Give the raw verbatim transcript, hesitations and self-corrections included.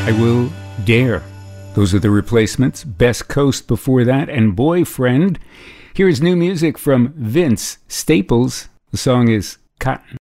I Will Dare. Those are the Replacements. Best Coast before that, and Boyfriend. Here's new music from Vince Staples. The song is Cotton.